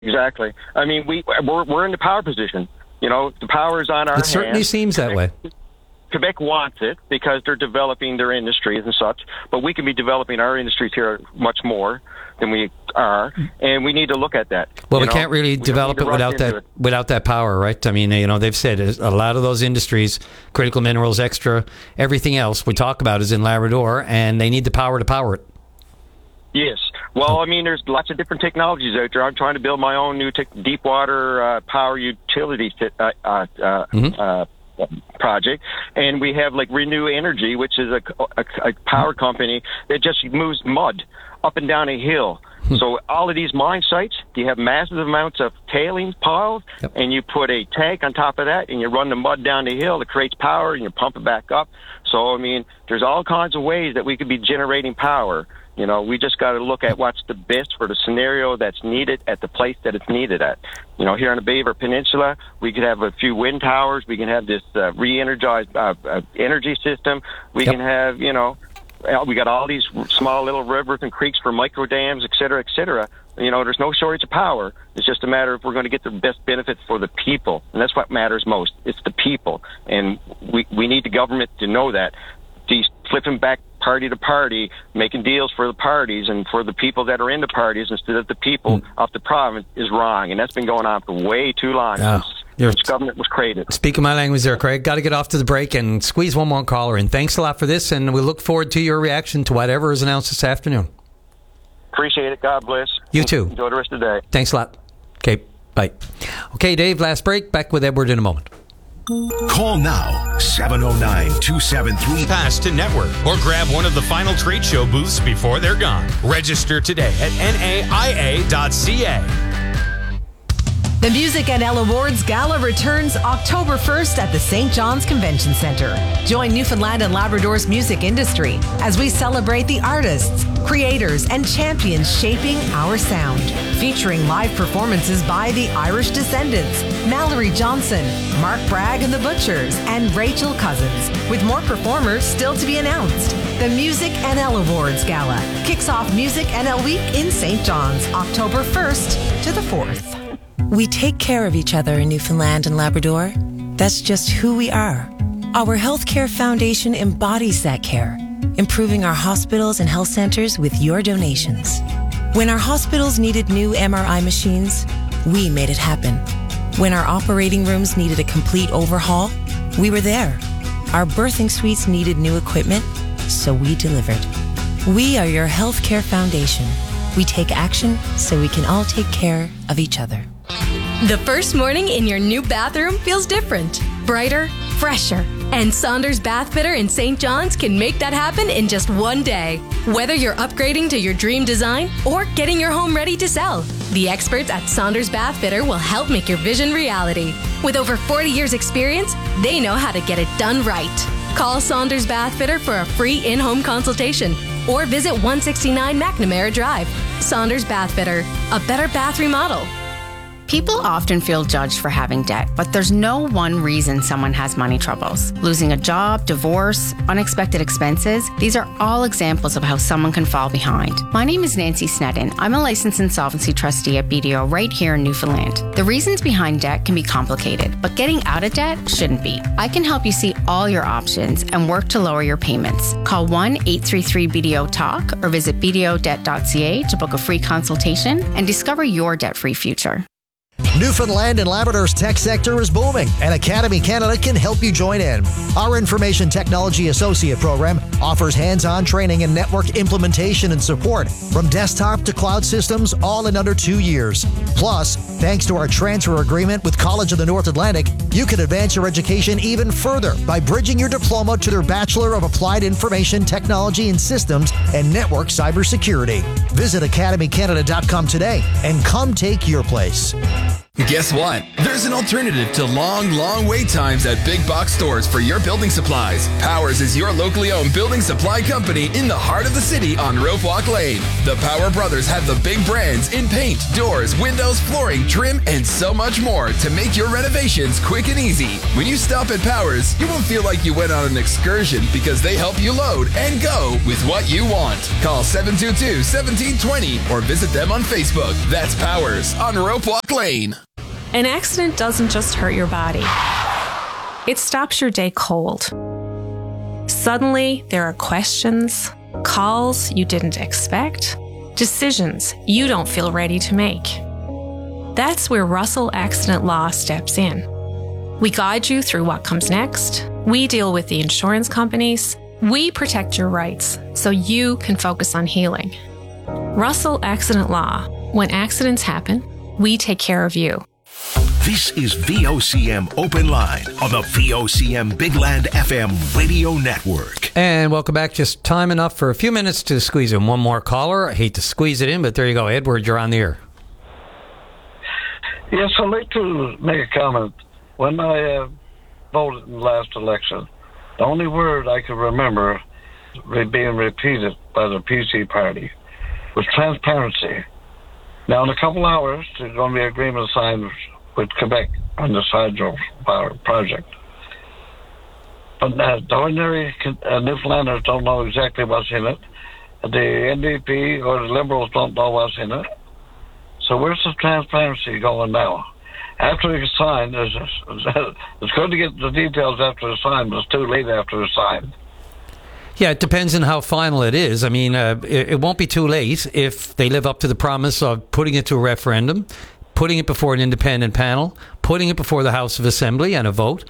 Exactly. I mean, we're in the power position. You know, the power is on our hands. It certainly seems that way. Quebec wants it because they're developing their industries and such, but we can be developing our industries here much more than we are, and we need to look at that. Well, we can't really develop it without that power, right? I mean, you know, they've said a lot of those industries, critical minerals, extra, everything else we talk about is in Labrador, and they need the power to power it. Yes. Well, I mean, there's lots of different technologies out there. I'm trying to build my own new deep water power utility project, and we have like Renew Energy, which is a power company that just moves mud up and down a hill. So all of these mine sites, you have massive amounts of tailings piles, and you put a tank on top of that, and you run the mud down the hill. It creates power, and you pump it back up. So, I mean, there's all kinds of ways that we could be generating power. You know, we just got to look at what's the best for the scenario that's needed at the place that it's needed at. You know, here on the Beaver Peninsula, we could have a few wind towers. We can have this re-energized energy system. We can have, you know, we got all these small little rivers and creeks for micro dams, et cetera, et cetera. You know, there's no shortage of power. It's just a matter of we're going to get the best benefit for the people. And that's what matters most. It's the people. And we need the government to know that. These flipping back party to party, making deals for the parties and for the people that are in the parties instead of the people of the province is wrong. And that's been going on for way too long since government was created. Speaking my language there, Craig. Got to get off to the break and squeeze one more caller in. Thanks a lot for this, and we look forward to your reaction to whatever is announced this afternoon. Appreciate it. God bless. You too. Enjoy the rest of the day. Thanks a lot. Okay, bye. Okay, Dave, last break. Back with Edward in a moment. Call now, 709-273. Pass to network or grab one of the final trade show booths before they're gone. Register today at naia.ca. The Music NL Awards Gala returns October 1st at the St. John's Convention Centre. Join Newfoundland and Labrador's music industry as we celebrate the artists, creators, and champions shaping our sound. Featuring live performances by the Irish Descendants, Mallory Johnson, Mark Bragg and the Butchers, and Rachel Cousins, with more performers still to be announced. The Music NL Awards Gala kicks off Music NL Week in St. John's, October 1st to the 4th. We take care of each other in Newfoundland and Labrador. That's just who we are. Our Healthcare Foundation embodies that care, improving our hospitals and health centers with your donations. When our hospitals needed new MRI machines, we made it happen. When our operating rooms needed a complete overhaul, we were there. Our birthing suites needed new equipment, so we delivered. We are your Healthcare Foundation. We take action so we can all take care of each other. The first morning in your new bathroom feels different, brighter, fresher. And Saunders Bath Fitter in St. John's can make that happen in just one day. Whether you're upgrading to your dream design or getting your home ready to sell, the experts at Saunders Bath Fitter will help make your vision reality. With over 40 years experience, they know how to get it done right. Call Saunders Bath Fitter for a free in-home consultation or visit 169 McNamara Drive. Saunders Bath Fitter, a better bath remodel. People often feel judged for having debt, but there's no one reason someone has money troubles. Losing a job, divorce, unexpected expenses, these are all examples of how someone can fall behind. My name is Nancy Sneddon. I'm a licensed insolvency trustee at BDO right here in Newfoundland. The reasons behind debt can be complicated, but getting out of debt shouldn't be. I can help you see all your options and work to lower your payments. Call 1-833-BDO-TALK or visit bdodebt.ca to book a free consultation and discover your debt-free future. Newfoundland and Labrador's tech sector is booming, and Academy Canada can help you join in. Our Information Technology Associate program offers hands-on training in network implementation and support, from desktop to cloud systems, all in under 2 years. Plus, thanks to our transfer agreement with College of the North Atlantic, you can advance your education even further by bridging your diploma to their Bachelor of Applied Information Technology and Systems and Network Cybersecurity. Visit academycanada.com today and come take your place. Guess what? There's an alternative to long wait times at big box stores for your building supplies. Powers is your locally owned building supply company in the heart of the city on Rope Walk Lane. The Power Brothers have the big brands in paint, doors, windows, flooring, trim, and so much more to make your renovations quick and easy. When you stop at Powers, you won't feel like you went on an excursion because they help you load and go with what you want. Call 722-1720 or visit them on Facebook. That's Powers on Rope Walk Lane. An accident doesn't just hurt your body. It stops your day cold. Suddenly, there are questions, calls you didn't expect, decisions you don't feel ready to make. That's where Russell Accident Law steps in. We guide you through what comes next. We deal with the insurance companies. We protect your rights so you can focus on healing. Russell Accident Law. When accidents happen, we take care of you. This is VOCM Open Line on the VOCM Big Land FM radio network. And welcome back. Just time enough for a few minutes to squeeze in one more caller. I hate to squeeze it in, but there you go. Edward, you're on the air. Yes, I'd like to make a comment. When I voted in the last election, the only word I could remember being repeated by the PC party was transparency. Now, in a couple hours, there's going to be an agreement signed with Quebec on this hydro power project. But the ordinary Newfoundlanders don't know exactly what's in it. The NDP or the Liberals don't know what's in it. So where's the transparency going now? After it's signed, it's good to get the details after it's signed, but it's too late after it's signed. Yeah, it depends on how final it is. I mean, it won't be too late if they live up to the promise of putting it to a referendum, putting it before an independent panel, putting it before the House of Assembly and a vote.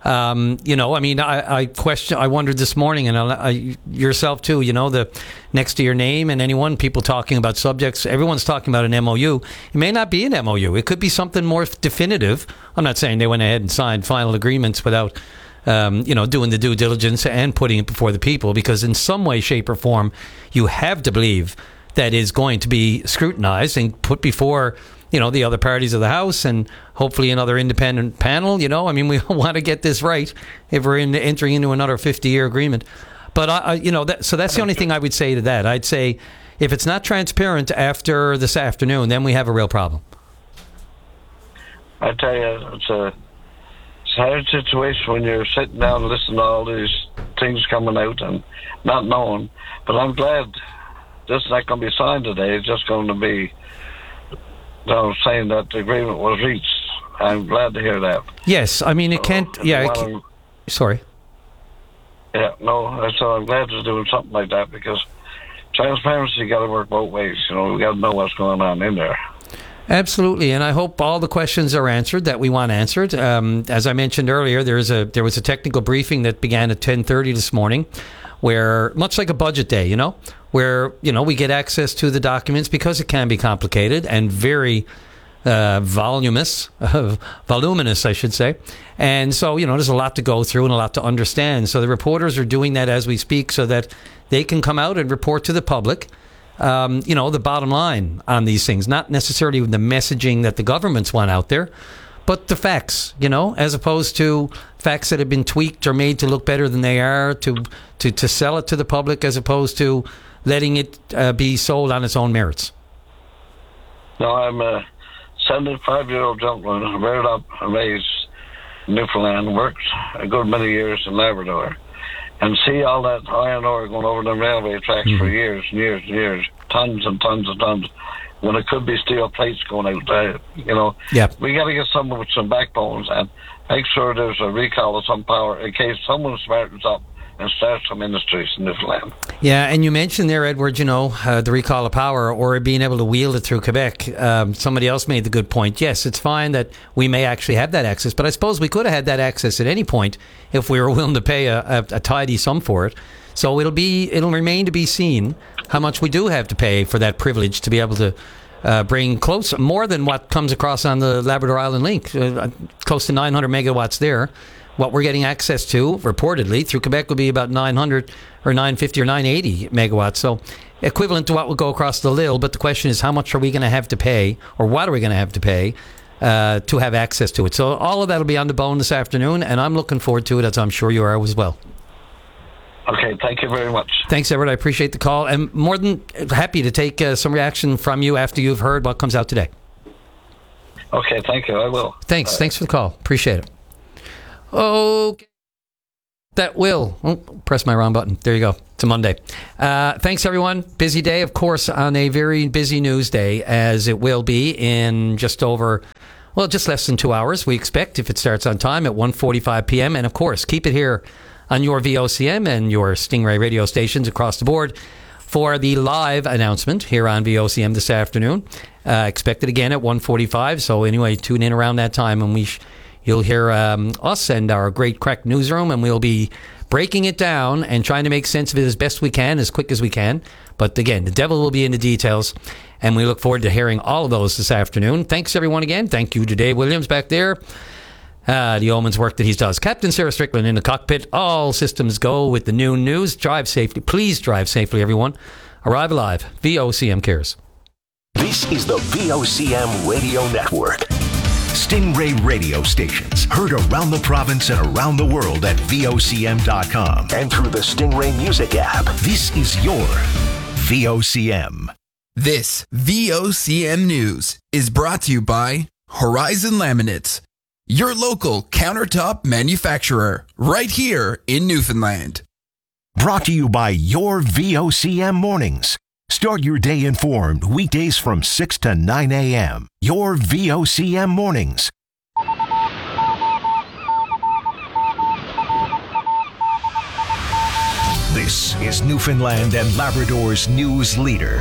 I wondered this morning, and yourself too, the next to your name and anyone, people talking about subjects, everyone's talking about an MOU. It may not be an MOU. It could be something more definitive. I'm not saying they went ahead and signed final agreements without doing the due diligence and putting it before the people, because in some way, shape, or form, you have to believe that is going to be scrutinized and put before, the other parties of the House and hopefully another independent panel. We want to get this right if we're entering into another 50-year agreement. But, so that's the only thing I would say to that. I'd say if it's not transparent after this afternoon, then we have a real problem. I tell you, it's a hard situation when you're sitting down and listening to all these things coming out and not knowing. But I'm glad this is not going to be signed today. It's just going to be saying that the agreement was reached. I'm glad to hear that. Yes, it can't. Sorry. Yeah, no. So I'm glad they're doing something like that, because transparency got to work both ways. We got to know what's going on in there. Absolutely, and I hope all the questions are answered that we want answered. As I mentioned earlier, there was a technical briefing that began at 10:30 this morning, where, much like a budget day, where we get access to the documents because it can be complicated and very voluminous, I should say. And so, there's a lot to go through and a lot to understand. So the reporters are doing that as we speak so that they can come out and report to the public, the bottom line on these things, not necessarily the messaging that the governments want out there, but the facts, as opposed to facts that have been tweaked or made to look better than they are, to sell it to the public, as opposed to letting it be sold on its own merits. No, I'm a 75-year-old gentleman, reared up and raised in Newfoundland, worked a good many years in Labrador, and see all that iron ore going over the railway tracks for years and years and years, tons and tons and tons, when it could be steel plates going out. Yep. We got to get someone with some backbones and make sure there's a recall of some power in case someone smartens up and starts some industries in Newfoundland. Yeah, and you mentioned there, Edward, the recall of power or being able to wield it through Quebec. Somebody else made the good point. Yes, it's fine that we may actually have that access, but I suppose we could have had that access at any point if we were willing to pay a tidy sum for it. So it'll remain to be seen how much we do have to pay for that privilege to be able to bring close, more than what comes across on the Labrador Island Link, close to 900 megawatts there. What we're getting access to, reportedly, through Quebec would be about 900 or 950 or 980 megawatts. So equivalent to what would go across the Lille. But the question is, how much are we going to have to pay, or what are we going to have to pay to have access to it. So all of that will be on the bone this afternoon, and I'm looking forward to it, as I'm sure you are as well. Okay, thank you very much. Thanks, Everett. I appreciate the call. And more than happy to take some reaction from you after you've heard what comes out today. Okay, thank you. I will. Thanks. Thanks for the call. Appreciate it. Okay. That will. Oh, press my wrong button. There you go. It's a Monday. Thanks, everyone. Busy day, of course, on a very busy news day, as it will be in just less than 2 hours, we expect, if it starts on time, at 1:45 p.m. And, of course, keep it here on your VOCM and your Stingray radio stations across the board for the live announcement here on VOCM this afternoon. Expect it again at 1:45. So anyway, tune in around that time, and you'll hear us and our great Crack newsroom, and we'll be breaking it down and trying to make sense of it as best we can, as quick as we can. But again, the devil will be in the details, and we look forward to hearing all of those this afternoon. Thanks, everyone, again. Thank you to Dave Williams back there. The yeoman's work that he does. Captain Sarah Strickland in the cockpit. All systems go with the noon news. Drive safely. Please drive safely, everyone. Arrive alive. VOCM cares. This is the VOCM Radio Network. Stingray radio stations heard around the province and around the world at VOCM.com and through the Stingray Music app. This is your VOCM. This VOCM News is brought to you by Horizon Laminates, your local countertop manufacturer, right here in Newfoundland. Brought to you by your VOCM mornings. Start your day informed weekdays from 6 to 9 a.m. Your VOCM mornings. This is Newfoundland and Labrador's news leader.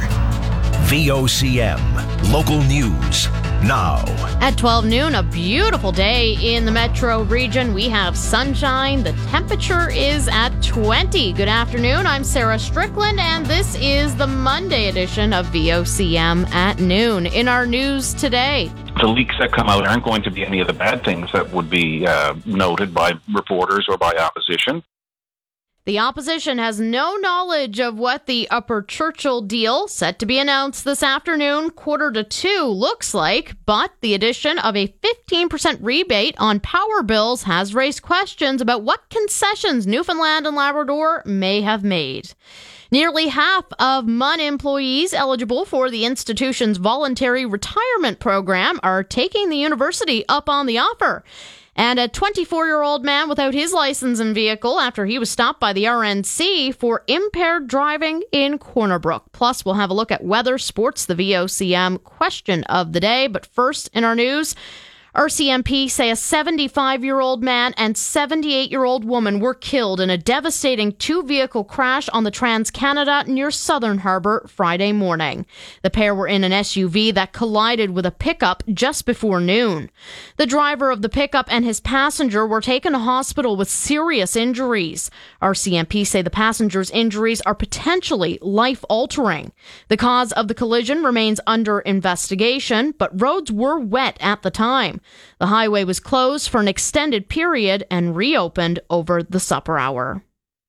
VOCM, local news, now. At 12 noon, a beautiful day in the metro region. We have sunshine. The temperature is at 20. Good afternoon. I'm Sarah Strickland, and this is the Monday edition of VOCM at noon. In our news today, the leaks that come out aren't going to be any of the bad things that would be noted by reporters or by opposition. the opposition has no knowledge of what the Upper Churchill deal, set to be announced this afternoon, 1:45, looks like, but the addition of a 15% rebate on power bills has raised questions about what concessions Newfoundland and Labrador may have made. Nearly half of MUN employees eligible for the institution's voluntary retirement program are taking the university up on the offer. And a 24-year-old man without his license and vehicle after he was stopped by the RNC for impaired driving in Corner Brook. Plus, we'll have a look at weather, sports, the VOCM question of the day. But first in our news, RCMP say a 75-year-old man and 78-year-old woman were killed in a devastating two-vehicle crash on the Trans-Canada near Southern Harbour Friday morning. The pair were in an SUV that collided with a pickup just before noon. The driver of the pickup and his passenger were taken to hospital with serious injuries. RCMP say the passenger's injuries are potentially life-altering. The cause of the collision remains under investigation, but roads were wet at the time. The highway was closed for an extended period and reopened over the supper hour.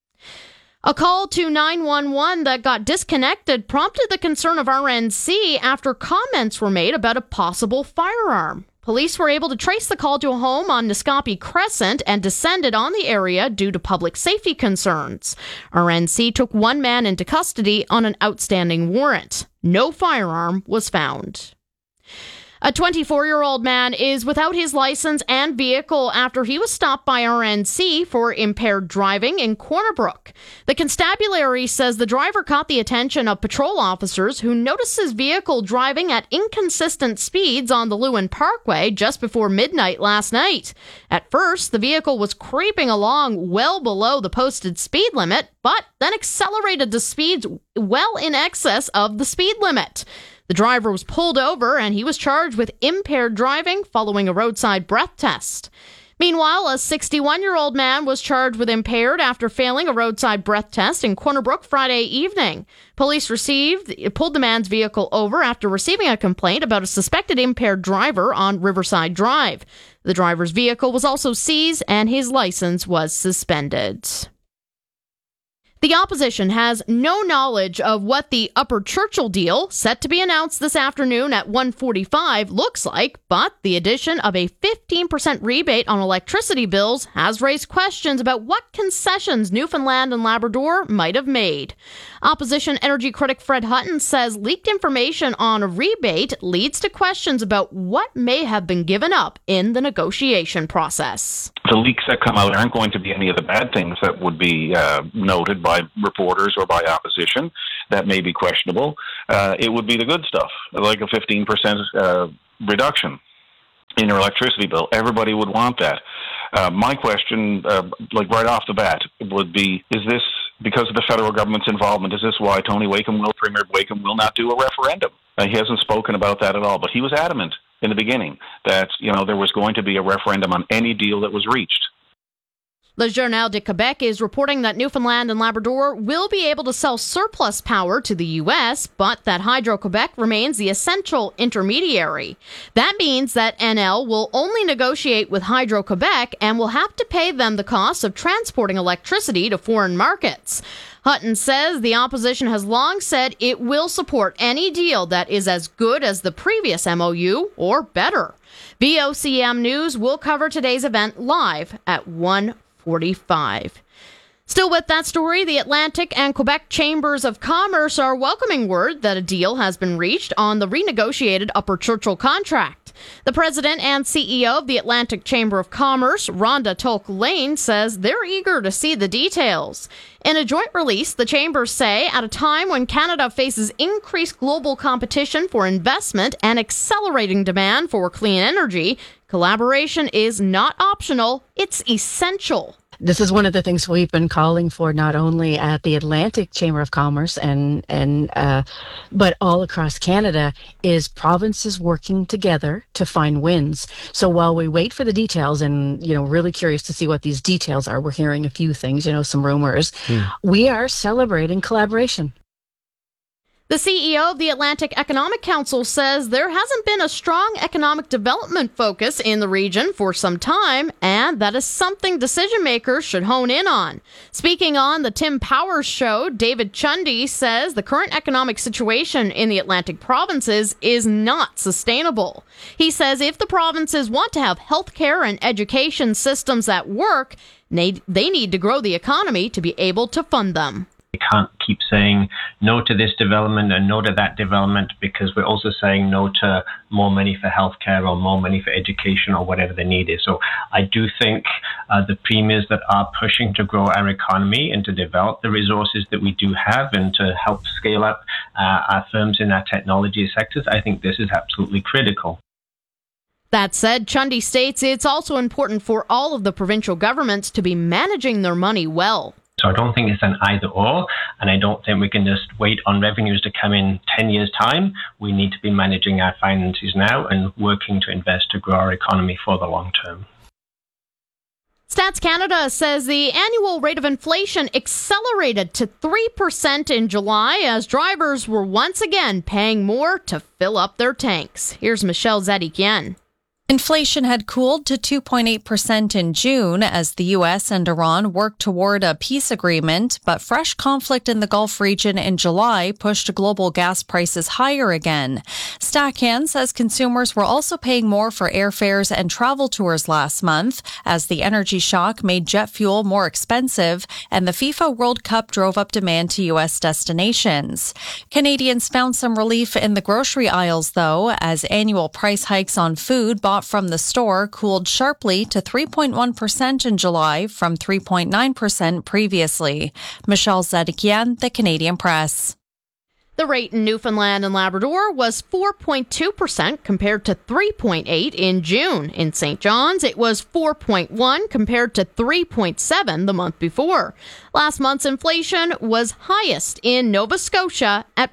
A call to 911 that got disconnected prompted the concern of RNC after comments were made about a possible firearm. Police were able to trace the call to a home on Niscoppy Crescent and descended on the area due to public safety concerns. RNC took one man into custody on an outstanding warrant. No firearm was found. A 24-year-old man is without his license and vehicle after he was stopped by RNC for impaired driving in Corner Brook. The constabulary says the driver caught the attention of patrol officers who noticed his vehicle driving at inconsistent speeds on the Lewin Parkway just before midnight last night. At first, the vehicle was creeping along well below the posted speed limit, but then accelerated to speeds well in excess of the speed limit. The driver was pulled over and he was charged with impaired driving following a roadside breath test. Meanwhile, a 61-year-old man was charged with impaired after failing a roadside breath test in Corner Brook Friday evening. Police pulled the man's vehicle over after receiving a complaint about a suspected impaired driver on Riverside Drive. The driver's vehicle was also seized and his license was suspended. The opposition has no knowledge of what the Upper Churchill deal, set to be announced this afternoon at 1:45, looks like, but the addition of a 15% rebate on electricity bills has raised questions about what concessions Newfoundland and Labrador might have made. Opposition energy critic Fred Hutton says leaked information on a rebate leads to questions about what may have been given up in the negotiation process. The leaks that come out aren't going to be any of the bad things that would be noted by reporters or by opposition. That may be questionable. It would be the good stuff, like a 15% reduction in your electricity bill. Everybody would want that. My question, like right off the bat, would be, is this because of the federal government's involvement? Is this why Premier Wakeham will not do a referendum? He hasn't spoken about that at all, but he was adamant in the beginning that, there was going to be a referendum on any deal that was reached. Le Journal de Québec is reporting that Newfoundland and Labrador will be able to sell surplus power to the U.S., but that Hydro-Québec remains the essential intermediary. That means that NL will only negotiate with Hydro-Québec and will have to pay them the cost of transporting electricity to foreign markets. Hutton says the opposition has long said it will support any deal that is as good as the previous MOU or better. VOCM News will cover today's event live at 1:45. Still with that story, the Atlantic and Quebec Chambers of Commerce are welcoming word that a deal has been reached on the renegotiated Upper Churchill contract. The president and CEO of the Atlantic Chamber of Commerce, Rhonda Tolk-Lane, says they're eager to see the details. In a joint release, the chambers say at a time when Canada faces increased global competition for investment and accelerating demand for clean energy, collaboration is not optional, it's essential. This is one of the things we've been calling for, not only at the Atlantic Chamber of Commerce but all across Canada, is provinces working together to find wins. So while we wait for the details and, really curious to see what these details are, we're hearing a few things, some rumors. We are celebrating collaboration. The CEO of the Atlantic Economic Council says there hasn't been a strong economic development focus in the region for some time, and that is something decision makers should hone in on. Speaking on the Tim Powers Show, David Chundy says the current economic situation in the Atlantic provinces is not sustainable. He says if the provinces want to have healthcare and education systems that work, they need to grow the economy to be able to fund them. We can't keep saying no to this development and no to that development, because we're also saying no to more money for healthcare or more money for education or whatever the need is. So I do think the premiers that are pushing to grow our economy and to develop the resources that we do have and to help scale up our firms in our technology sectors, I think this is absolutely critical. That said, Chundy states it's also important for all of the provincial governments to be managing their money well. So I don't think it's an either or, and I don't think we can just wait on revenues to come in 10 years' time. We need to be managing our finances now and working to invest to grow our economy for the long term. Stats Canada says the annual rate of inflation accelerated to 3% in July as drivers were once again paying more to fill up their tanks. Here's Michelle Zadikian. Inflation had cooled to 2.8% in June as the U.S. and Iran worked toward a peace agreement, but fresh conflict in the Gulf region in July pushed global gas prices higher again. Stacan says consumers were also paying more for airfares and travel tours last month as the energy shock made jet fuel more expensive and the FIFA World Cup drove up demand to U.S. destinations. Canadians found some relief in the grocery aisles, though, as annual price hikes on food bought from the store cooled sharply to 3.1% in July from 3.9% previously. Michelle Zadikian, The Canadian Press. The rate in Newfoundland and Labrador was 4.2% compared to 3.8% in June. In St. John's, it was 4.1% compared to 3.7% the month before. Last month's inflation was highest in Nova Scotia at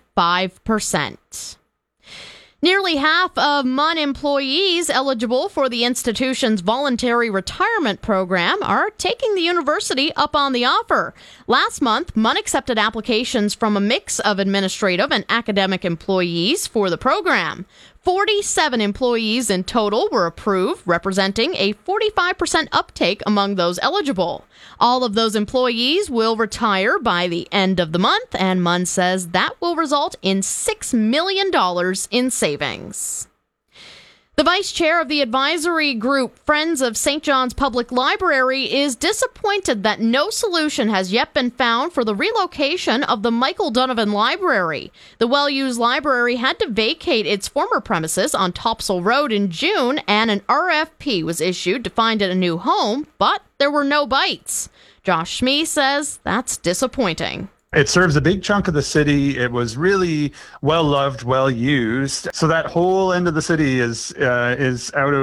5%. Nearly half of MUN employees eligible for the institution's voluntary retirement program are taking the university up on the offer. Last month, MUN accepted applications from a mix of administrative and academic employees for the program. 47 employees in total were approved, representing a 45% uptake among those eligible. All of those employees will retire by the end of the month, and Munn says that will result in $6 million in savings. The vice chair of the advisory group, Friends of St. John's Public Library, is disappointed that no solution has yet been found for the relocation of the Michael Donovan Library. The well-used library had to vacate its former premises on Topsail Road in June, and an RFP was issued to find it a new home, but there were no bites. Josh Schmee says that's disappointing. It serves a big chunk of the city. It was really well loved, well used. So that whole end of the city is out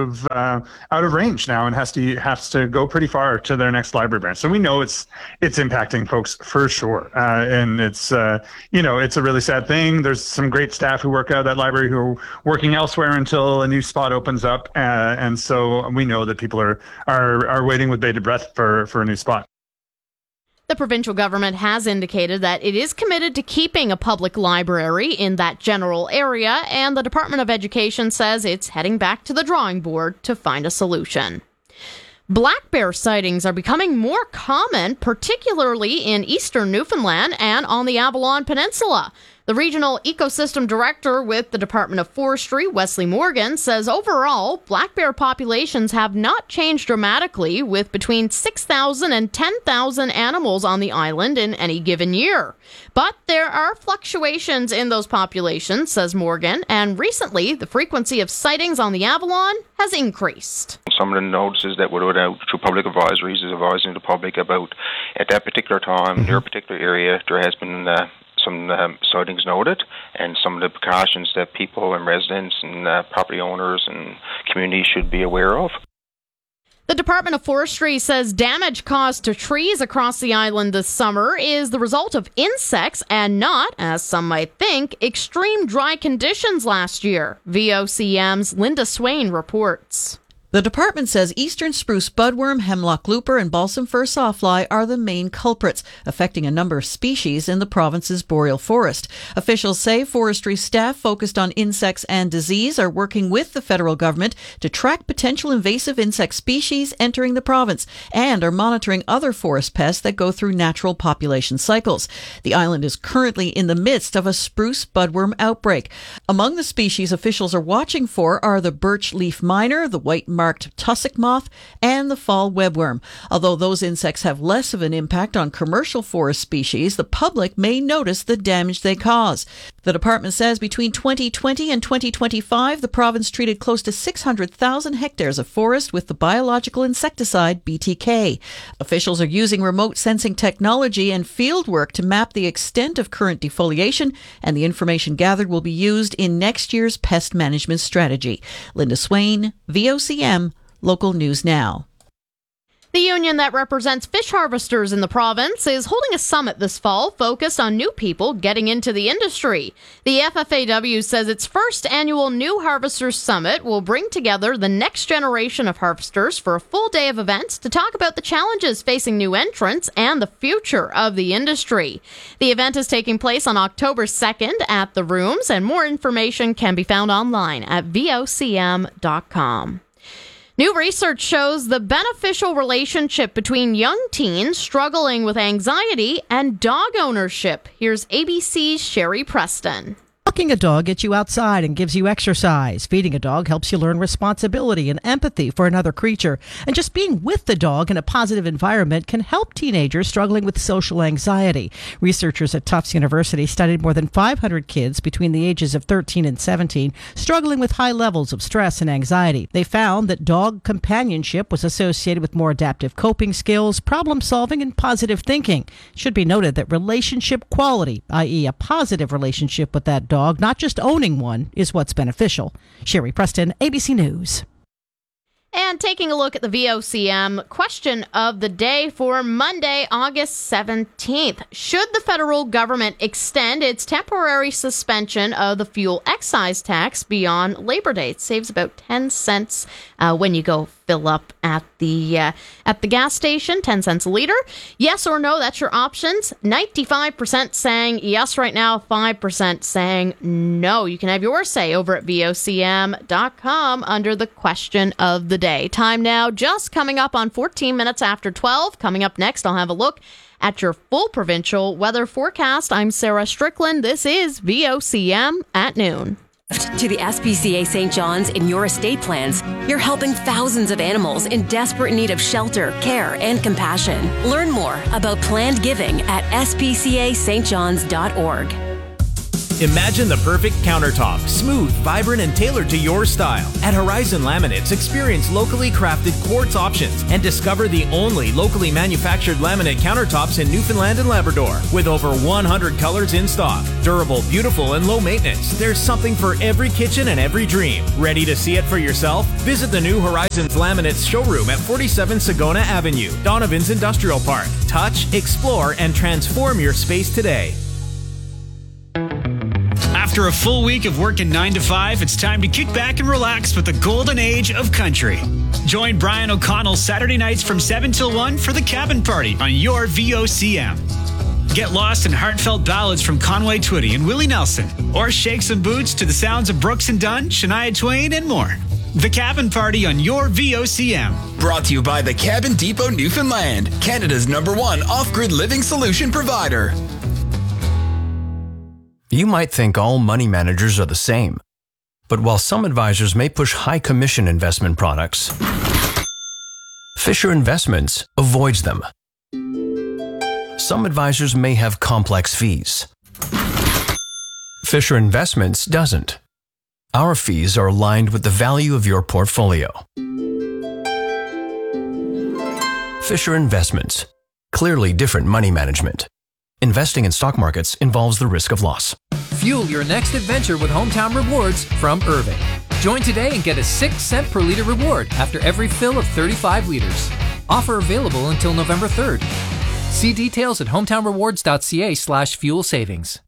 of range now and has to go pretty far to their next library branch. So we know it's impacting folks for sure, and it's it's a really sad thing. There's some great staff who work out of that library who are working elsewhere until a new spot opens up, and so we know that people are waiting with bated breath for a new spot. The provincial government has indicated that it is committed to keeping a public library in that general area, and the Department of Education says it's heading back to the drawing board to find a solution. Black bear sightings are becoming more common, particularly in eastern Newfoundland and on the Avalon Peninsula. The regional ecosystem director with the Department of Forestry, Wesley Morgan, says overall, black bear populations have not changed dramatically, with between 6,000 and 10,000 animals on the island in any given year. But there are fluctuations in those populations, says Morgan, and recently the frequency of sightings on the Avalon has increased. Some of the notices that were put out through public advisories is advising the public about, at that particular time, near a particular area, there has been some sightings noted, and some of the precautions that people and residents and property owners and communities should be aware of. The Department of Forestry says damage caused to trees across the island this summer is the result of insects and not, as some might think, extreme dry conditions last year. VOCM's Linda Swain reports. The department says eastern spruce budworm, hemlock looper, and balsam fir sawfly are the main culprits, affecting a number of species in the province's boreal forest. Officials say forestry staff focused on insects and disease are working with the federal government to track potential invasive insect species entering the province and are monitoring other forest pests that go through natural population cycles. The island is currently in the midst of a spruce budworm outbreak. Among the species officials are watching for are the birch leaf miner, the white marked tussock moth, and the fall webworm. Although those insects have less of an impact on commercial forest species, the public may notice the damage they cause. The department says between 2020 and 2025, the province treated close to 600,000 hectares of forest with the biological insecticide BTK. Officials are using remote sensing technology and field work to map the extent of current defoliation, and the information gathered will be used in next year's pest management strategy. Linda Swain, VOCM, Local News Now. The union that represents fish harvesters in the province is holding a summit this fall focused on new people getting into the industry. The FFAW says its first annual New Harvesters Summit will bring together the next generation of harvesters for a full day of events to talk about the challenges facing new entrants and the future of the industry. The event is taking place on October 2nd at the Rooms, and more information can be found online at vocm.com. New research shows the beneficial relationship between young teens struggling with anxiety and dog ownership. Here's ABC's Sherry Preston. Walking a dog gets you outside and gives you exercise. Feeding a dog helps you learn responsibility and empathy for another creature. And just being with the dog in a positive environment can help teenagers struggling with social anxiety. Researchers at Tufts University studied more than 500 kids between the ages of 13 and 17 struggling with high levels of stress and anxiety. They found that dog companionship was associated with more adaptive coping skills, problem solving, and positive thinking. It should be noted that relationship quality, i.e. a positive relationship with that dog, not just owning one, is what's beneficial. Sherry Preston, ABC News. And taking a look at the VOCM question of the day for Monday, August 17th. Should the federal government extend its temporary suspension of the fuel excise tax beyond Labor Day? It saves about 10 cents when you go fill up at the gas station, 10 cents a liter. Yes or no, that's your options. 95% saying yes right now, 5% saying no. You can have your say over at VOCM.com under the question of the day. Time now just coming up on 14 minutes after 12. Coming up next, I'll have a look at your full provincial weather forecast. I'm Sarah Strickland. This is VOCM at noon. To the SPCA St. John's in your estate plans, you're helping thousands of animals in desperate need of shelter, care, and compassion. Learn more about planned giving at spcastjohns.org. Imagine the perfect countertop, smooth, vibrant, and tailored to your style. At Horizon Laminates, experience locally crafted quartz options and discover the only locally manufactured laminate countertops in Newfoundland and Labrador. With over 100 colors in stock. Durable, beautiful, and low maintenance. There's something for every kitchen and every dream. Ready to see it for yourself? Visit the new Horizons Laminates showroom at 47 Sagona Avenue, Donovan's Industrial Park. Touch, explore, and transform your space today. After a full week of working 9 to 5, it's time to kick back and relax with the golden age of country. Join Brian O'Connell Saturday nights from 7 till 1 for the Cabin Party on your VOCM. Get lost in heartfelt ballads from Conway Twitty and Willie Nelson, or shake some boots to the sounds of Brooks and Dunn, Shania Twain, and more. The Cabin Party on your VOCM. Brought to you by the Cabin Depot Newfoundland, Canada's #1 off-grid living solution provider. You might think all money managers are the same, but while some advisors may push high commission investment products, Fisher Investments avoids them. Some advisors may have complex fees. Fisher Investments doesn't. Our fees are aligned with the value of your portfolio. Fisher Investments. Clearly different money management. Investing in stock markets involves the risk of loss. Fuel your next adventure with Hometown Rewards from Irving. Join today and get a 6-cent per liter reward after every fill of 35 liters. Offer available until November 3rd. See details at hometownrewards.ca/fuel savings.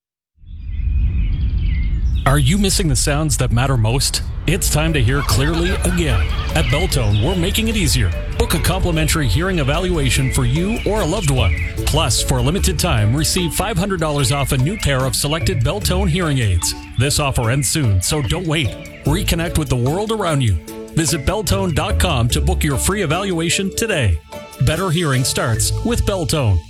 Are you missing the sounds that matter most? It's time to hear clearly again. At Beltone, we're making it easier. Book a complimentary hearing evaluation for you or a loved one. Plus, for a limited time, receive $500 off a new pair of selected Beltone hearing aids. This offer ends soon, so don't wait. Reconnect with the world around you. Visit Beltone.com to book your free evaluation today. Better hearing starts with Beltone.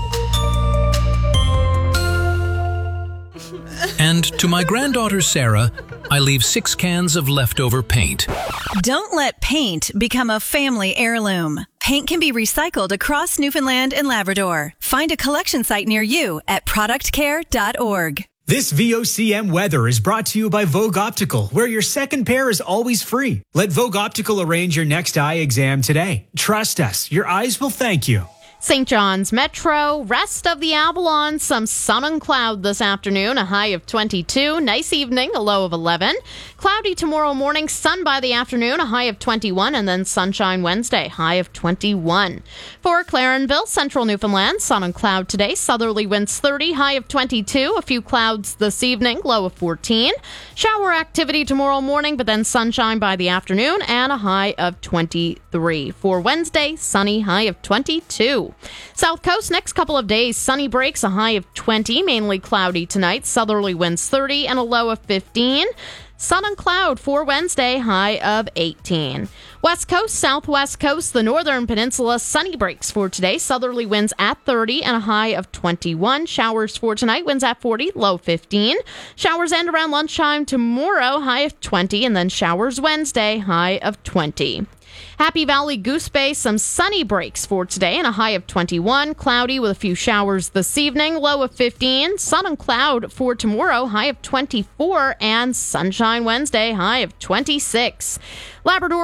And to my granddaughter Sarah, I leave 6 cans of leftover paint. Don't let paint become a family heirloom. Paint can be recycled across Newfoundland and Labrador. Find a collection site near you at productcare.org. This VOCM weather is brought to you by Vogue Optical, where your second pair is always free. Let Vogue Optical arrange your next eye exam today. Trust us, your eyes will thank you. St. John's Metro, rest of the Avalon, some sun and cloud this afternoon, a high of 22. Nice evening, a low of 11. Cloudy tomorrow morning, sun by the afternoon, a high of 21, and then sunshine Wednesday, high of 21. For Clarenville, central Newfoundland, sun and cloud today, southerly winds 30, high of 22. A few clouds this evening, low of 14. Shower activity tomorrow morning, but then sunshine by the afternoon, and a high of 23. For Wednesday, sunny, high of 22. South Coast, next couple of days, sunny breaks, a high of 20, mainly cloudy tonight, southerly winds 30, and a low of 15. Sun and cloud for Wednesday, high of 18. West Coast, Southwest Coast, the Northern Peninsula, sunny breaks for today, southerly winds at 30, and a high of 21. Showers for tonight, winds at 40, low 15. Showers end around lunchtime tomorrow, high of 20, and then showers Wednesday, high of 20. Happy Valley, Goose Bay, some sunny breaks for today and a high of 21. Cloudy with a few showers this evening, low of 15. Sun and cloud for tomorrow, high of 24. And sunshine Wednesday, high of 26. Labrador West, some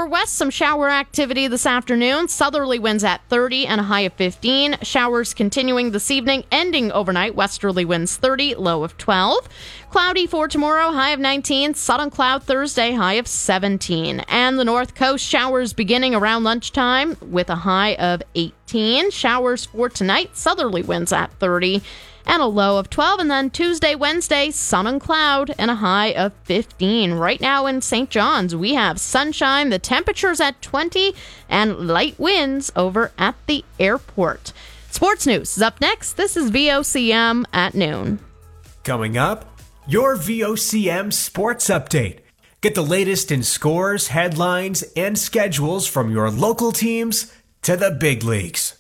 some shower activity this afternoon. Southerly winds at 30 and a high of 15. Showers continuing this evening, ending overnight. Westerly winds 30, low of 12. Cloudy for tomorrow, high of 19. Sun and cloud Thursday, high of 17. And the North Coast, showers beginning around lunchtime with a high of 18. Showers for tonight, southerly winds at 30 and a low of 12. And then Tuesday, Wednesday, sun and cloud and a high of 15. Right now in St. John's, we have sunshine. The temperature's at 20 and light winds over at the airport. Sports news is up next. This is VOCM at noon. Coming up, your VOCM Sports Update. Get the latest in scores, headlines, and schedules from your local teams to the big leagues.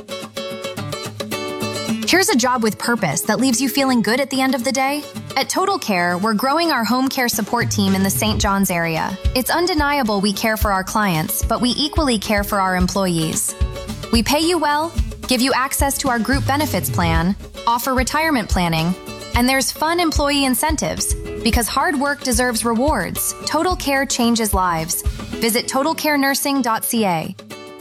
Here's a job with purpose that leaves you feeling good at the end of the day. At Total Care, we're growing our home care support team in the St. John's area. It's undeniable we care for our clients, but we equally care for our employees. We pay you well, give you access to our group benefits plan, offer retirement planning, and there's fun employee incentives. Because hard work deserves rewards, Total Care changes lives. Visit totalcarenursing.ca.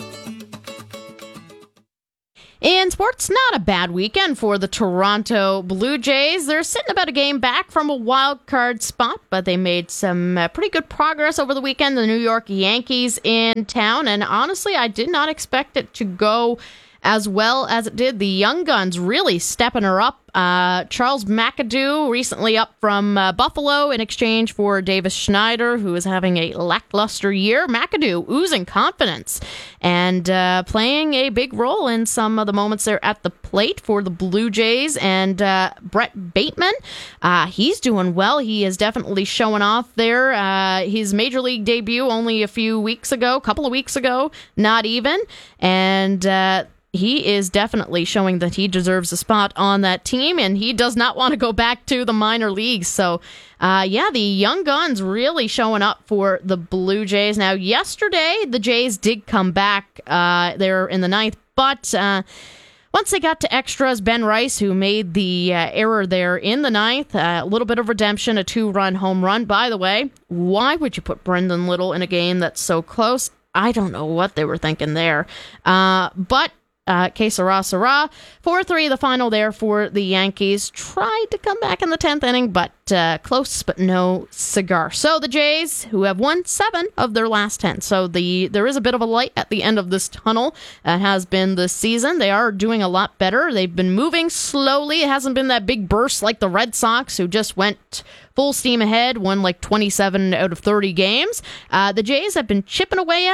In sports, not a bad weekend for the Toronto Blue Jays. They're sitting about a game back from a wild card spot, but they made some pretty good progress over the weekend. The New York Yankees in town, and honestly, I did not expect it to go as well as it did. The young guns really stepping her up. Charles McAdoo recently up from Buffalo in exchange for Davis Schneider, who is having a lackluster year. McAdoo oozing confidence and playing a big role in some of the moments there at the plate for the Blue Jays. And Brett Bateman, he's doing well. He is definitely showing off there. His major league debut only a couple of weeks ago, not even. And he is definitely showing that he deserves a spot on that team, and he does not want to go back to the minor leagues. So, the young guns really showing up for the Blue Jays. Now, yesterday, the Jays did come back there in the ninth, but once they got to extras, Ben Rice, who made the error there in the ninth, a little bit of redemption, a 2-run home run. By the way, why would you put Brendan Little in a game that's so close? I don't know what they were thinking there. But que sera, sera. 4-3 the final there for the Yankees. Tried to come back in the 10th inning, but close, but no cigar. So the Jays, who have won 7 of their last 10. So there is a bit of a light at the end of this tunnel. Has been this season. They are doing a lot better. They've been moving slowly. It hasn't been that big burst like the Red Sox, who just went full steam ahead, won like 27 out of 30 games. The Jays have been chipping away,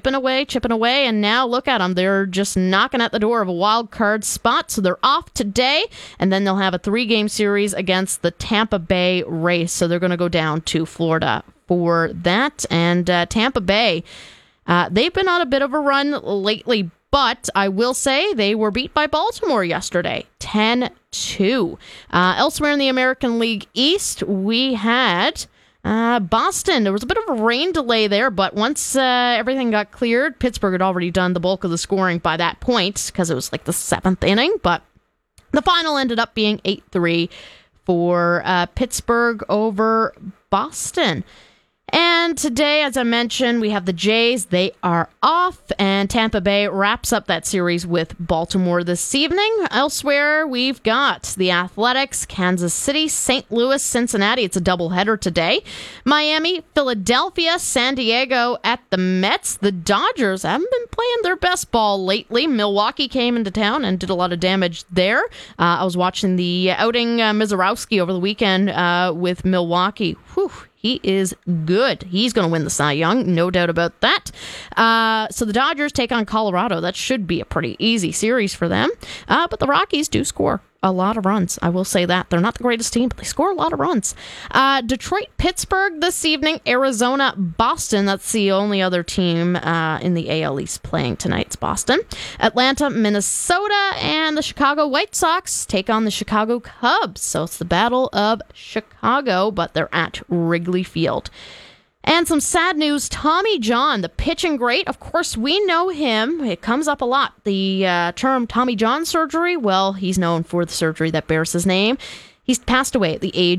and now look at them. They're just knocking at the door of a wild card spot. So they're off today, and then they'll have a 3-game series against the Tampa Bay Rays. So they're going to go down to Florida for that. And Tampa Bay, they've been on a bit of a run lately, but I will say they were beat by Baltimore yesterday, 10-2. Elsewhere in the American League East, we had Boston. There was a bit of a rain delay there, but once everything got cleared, Pittsburgh had already done the bulk of the scoring by that point because it was like the 7th inning, but the final ended up being 8-3 for Pittsburgh over Boston. And today, as I mentioned, we have the Jays. They are off, and Tampa Bay wraps up that series with Baltimore this evening. Elsewhere, we've got the Athletics, Kansas City, St. Louis, Cincinnati. It's a doubleheader today. Miami, Philadelphia, San Diego at the Mets. The Dodgers haven't been playing their best ball lately. Milwaukee came into town and did a lot of damage there. I was watching the outing Mizorowski over the weekend with Milwaukee. Whew. He is good. He's going to win the Cy Young, no doubt about that. So the Dodgers take on Colorado. That should be a pretty easy series for them. But the Rockies do score a lot of runs. I will say that. They're not the greatest team, but they score a lot of runs. Detroit, Pittsburgh this evening. Arizona, Boston. That's the only other team in the AL East playing tonight. It's Boston. Atlanta, Minnesota, and the Chicago White Sox take on the Chicago Cubs. So it's the Battle of Chicago, but they're at Wrigley Field. And some sad news, Tommy John, the pitching great. Of course, we know him. It comes up a lot. The term Tommy John surgery, well, he's known for the surgery that bears his name. He's passed away at the age of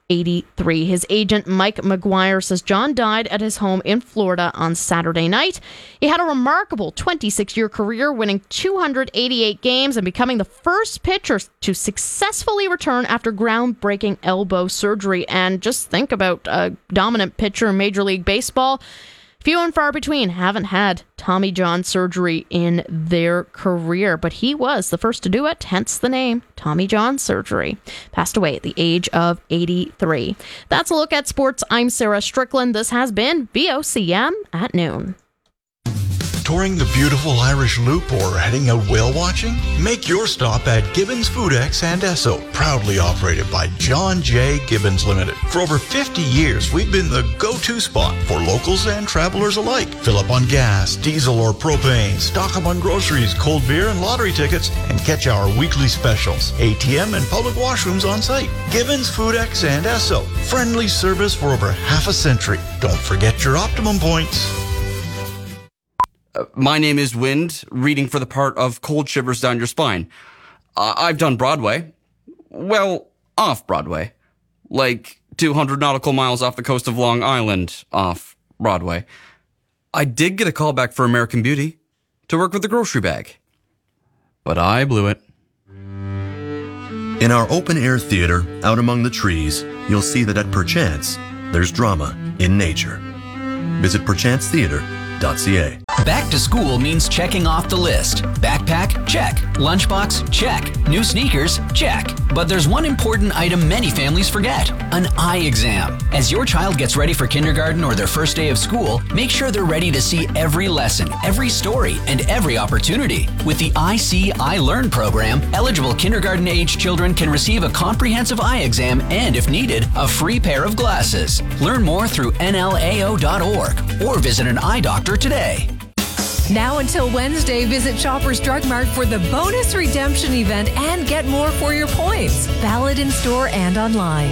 83. His agent, Mike McGuire, says John died at his home in Florida on Saturday night. He had a remarkable 26-year career, winning 288 games and becoming the first pitcher to successfully return after groundbreaking elbow surgery. And just think about a dominant pitcher in Major League Baseball. Few and far between haven't had Tommy John surgery in their career, but he was the first to do it, hence the name Tommy John surgery. Passed away at the age of 83. That's a look at sports. I'm Sarah Strickland. This has been VOCM at noon. Touring the beautiful Irish Loop or heading out whale watching? Make your stop at Gibbons Foodex and Esso, proudly operated by John J. Gibbons Limited. For over 50 years, we've been the go-to spot for locals and travelers alike. Fill up on gas, diesel, or propane, stock up on groceries, cold beer, and lottery tickets, and catch our weekly specials. ATM and public washrooms on site. Gibbons Foodex and Esso. Friendly service for over half a century. Don't forget your Optimum points. My name is Wind, reading for the part of Cold Shivers Down Your Spine. I've done Broadway. Well, off Broadway. Like 200 nautical miles off the coast of Long Island, off Broadway. I did get a call back for American Beauty to work with the grocery bag. But I blew it. In our open-air theater, out among the trees, you'll see that at Perchance, there's drama in nature. Visit perchancetheater.ca. Back to school means checking off the list. Backpack? Check. Lunchbox? Check. New sneakers? Check. But there's one important item many families forget: an eye exam. As your child gets ready for kindergarten or their first day of school, make sure they're ready to see every lesson, every story, and every opportunity. With the I See, I Learn program, eligible kindergarten-age children can receive a comprehensive eye exam and, if needed, a free pair of glasses. Learn more through nlao.org or visit an eye doctor today. Now until Wednesday, visit Shoppers Drug Mart for the bonus redemption event and get more for your points. Valid in store and online.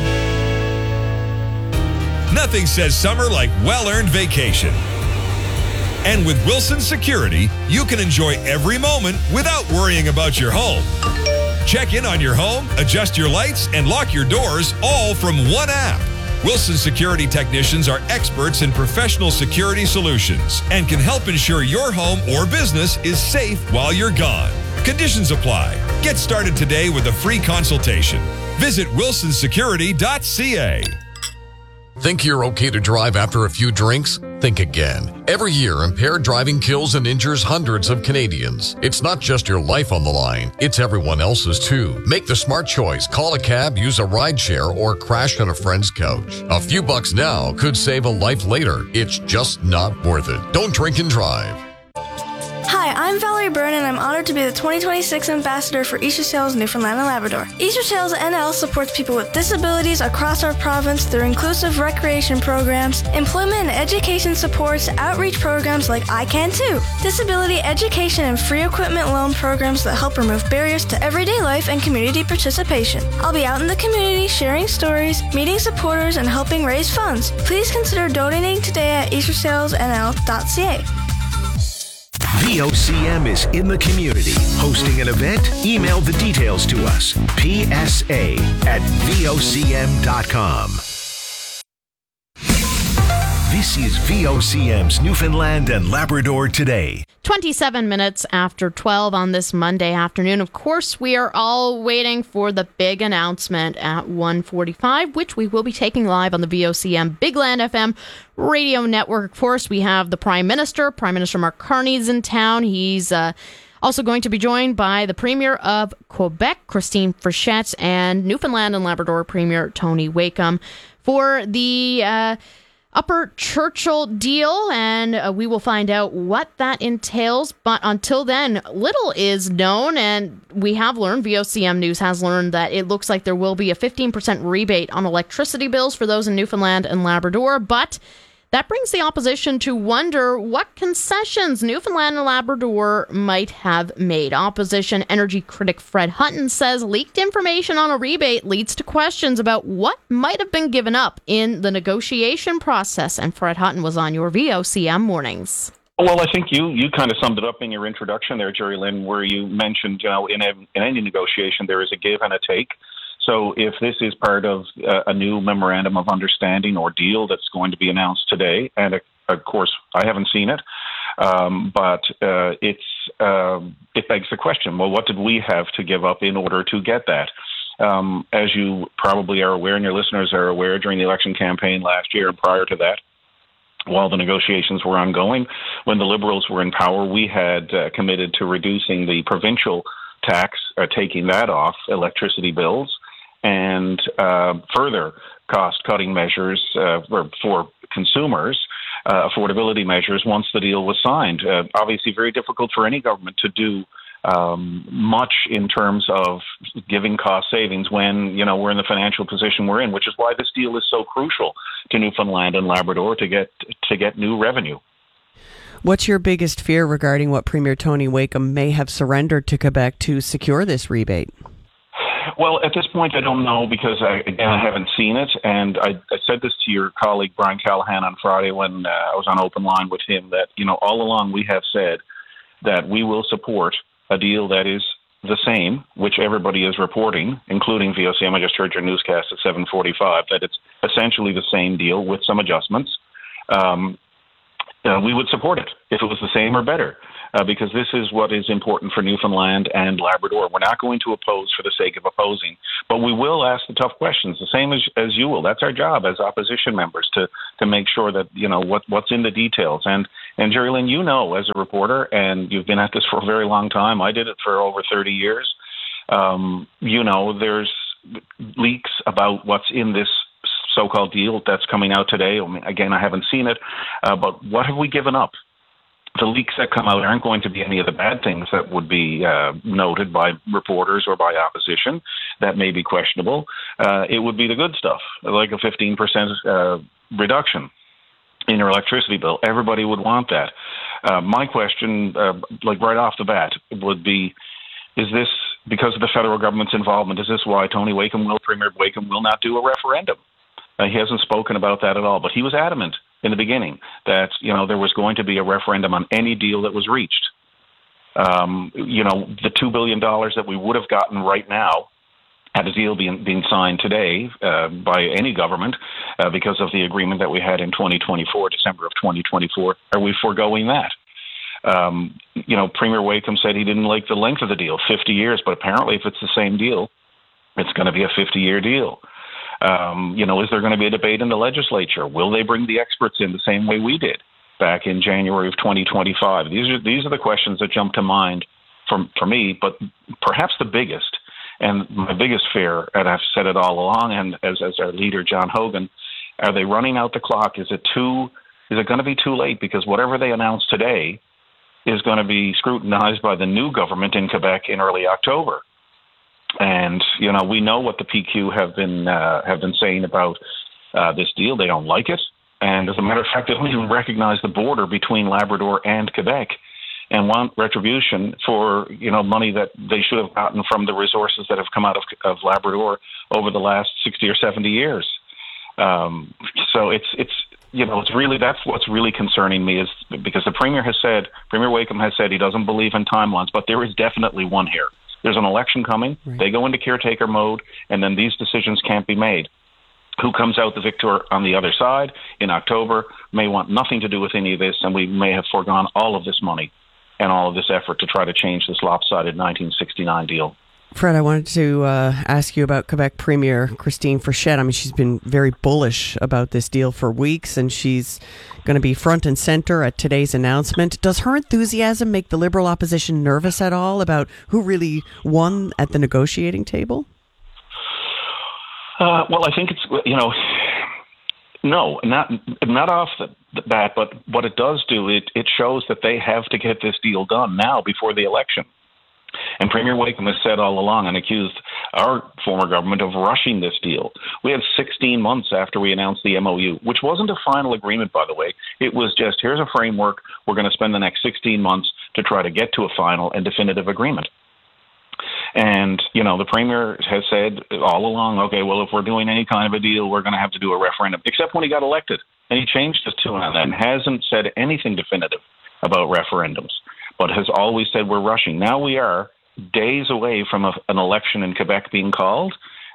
Nothing says summer like well-earned vacation. And with Wilson Security, you can enjoy every moment without worrying about your home. Check in on your home, adjust your lights, and lock your doors all from one app. Wilson Security technicians are experts in professional security solutions and can help ensure your home or business is safe while you're gone. Conditions apply. Get started today with a free consultation. Visit wilsonsecurity.ca. Think you're okay to drive after a few drinks? Think again. Every year, impaired driving kills and injures hundreds of Canadians. It's not just your life on the line, it's everyone else's too. Make the smart choice. Call a cab, use a rideshare, or crash on a friend's couch. A few bucks now could save a life later. It's just not worth it. Don't drink and drive. Hi, I'm Valerie Byrne, and I'm honored to be the 2026 Ambassador for Easter Sails Newfoundland and Labrador. Easter Sails NL supports people with disabilities across our province through inclusive recreation programs, employment and education supports, outreach programs like I Can Too, disability education and free equipment loan programs that help remove barriers to everyday life and community participation. I'll be out in the community sharing stories, meeting supporters, and helping raise funds. Please consider donating today at eastersailsnl.ca. VOCM is in the community. Hosting an event? Email the details to us. PSA@VOCM.com. This is VOCM's Newfoundland and Labrador Today. 27 minutes after 12 on this Monday afternoon. Of course, we are all waiting for the big announcement at 1:45, which we will be taking live on the VOCM Big Land FM radio network. Of course, we have the Prime Minister Mark Carney's in town. He's also going to be joined by the Premier of Quebec, Christine Frechette, and Newfoundland and Labrador Premier Tony Wakeham for the Upper Churchill deal, and we will find out what that entails. But until then, little is known, and we have learned, VOCM News has learned, that it looks like there will be a 15% rebate on electricity bills for those in Newfoundland and Labrador, but that brings the opposition to wonder what concessions Newfoundland and Labrador might have made. Opposition energy critic Fred Hutton says leaked information on a rebate leads to questions about what might have been given up in the negotiation process. And Fred Hutton was on your VOCM mornings. Well, I think you kind of summed it up in your introduction there, Jerry Lynn, where you mentioned, in any negotiation there is a give and a take. So if this is part of a new memorandum of understanding or deal that's going to be announced today, and of course I haven't seen it, but it begs the question, well, what did we have to give up in order to get that? As you probably are aware, and your listeners are aware, during the election campaign last year and prior to that, while the negotiations were ongoing, when the Liberals were in power, we had committed to reducing the provincial tax, taking that off electricity bills, and further cost-cutting measures for consumers, affordability measures, once the deal was signed. Obviously very difficult for any government to do much in terms of giving cost savings when, we're in the financial position we're in, which is why this deal is so crucial to Newfoundland and Labrador to get new revenue. What's your biggest fear regarding what Premier Tony Wakeham may have surrendered to Quebec to secure this rebate? Well, at this point, I don't know because, I haven't seen it. And I said this to your colleague, Brian Callahan, on Friday when I was on open line with him, that, all along we have said that we will support a deal that is the same, which everybody is reporting, including VOCM. I just heard your newscast at 7:45, that it's essentially the same deal with some adjustments. We would support it if it was the same or better, because this is what is important for Newfoundland and Labrador. We're not going to oppose for the sake of opposing, but we will ask the tough questions, the same as you will. That's our job as opposition members, to make sure that, what's in the details. And Jerry-Lynn, as a reporter, and you've been at this for a very long time. I did it for over 30 years. There's leaks about what's in this so-called deal that's coming out today. Again, I haven't seen it, but what have we given up? The leaks that come out aren't going to be any of the bad things that would be noted by reporters or by opposition. That may be questionable. It would be the good stuff, like a 15% reduction in your electricity bill. Everybody would want that. My question, right off the bat, would be, is this because of the federal government's involvement? Is this why Premier Wakeham will not do a referendum? He hasn't spoken about that at all, but he was adamant in the beginning that, there was going to be a referendum on any deal that was reached. The $2 billion that we would have gotten right now had a deal being signed today by any government because of the agreement that we had in 2024, December of 2024. Are we foregoing that? Premier Wakeham said he didn't like the length of the deal, 50 years, but apparently if it's the same deal, it's going to be a 50-year deal. Is there going to be a debate in the legislature? Will they bring the experts in the same way we did back in January of 2025? These are the questions that jump to mind for me, but perhaps the biggest, and my biggest fear, and I've said it all along, and as our leader, John Hogan, are they running out the clock? Is it going to be too late? Because whatever they announce today is going to be scrutinized by the new government in Quebec in early October. And, we know what the PQ have been saying about this deal. They don't like it. And as a matter of fact, they don't even recognize the border between Labrador and Quebec and want retribution for, money that they should have gotten from the resources that have come out of Labrador over the last 60 or 70 years. So it's really, that's what's really concerning me, is because the Premier Wakeham has said he doesn't believe in timelines, but there is definitely one here. There's an election coming. Right. They go into caretaker mode, and then these decisions can't be made. Who comes out the victor on the other side in October may want nothing to do with any of this, and we may have foregone all of this money and all of this effort to try to change this lopsided 1969 deal. Fred, I wanted to ask you about Quebec Premier Christine Frechette. I mean, she's been very bullish about this deal for weeks, and she's going to be front and center at today's announcement. Does her enthusiasm make the Liberal opposition nervous at all about who really won at the negotiating table? Well, I think it's, no, not off the bat, but what it does do, it shows that they have to get this deal done now before the election. And Premier Wakeham has said all along and accused our former government of rushing this deal. We had 16 months after we announced the MOU, which wasn't a final agreement, by the way. It was just, here's a framework. We're going to spend the next 16 months to try to get to a final and definitive agreement. And, the Premier has said all along, okay, well, if we're doing any kind of a deal, we're going to have to do a referendum, except when he got elected. And he changed his tune on that and hasn't said anything definitive about referendums, but has always said we're rushing. Now we are days away from an election in Quebec being called,